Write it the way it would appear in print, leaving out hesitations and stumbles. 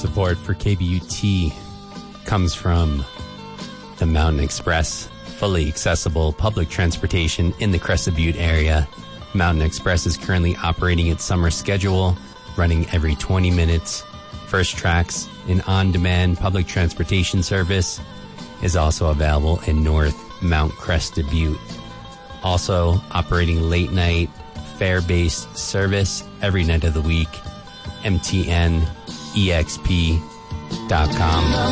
Support for KBUT comes from the Mountain Express, fully accessible public transportation in the Crested Butte area. Mountain Express is currently operating its summer schedule, running every 20 minutes. First Tracks, an on-demand public transportation service, is also available in North Mount Crested Butte. Also operating late-night, fare-based service every night of the week. MTNEXP.com.